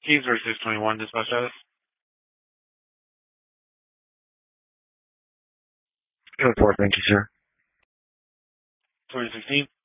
Keys or 621 dispatch status. 4, thank you, sir. 2016.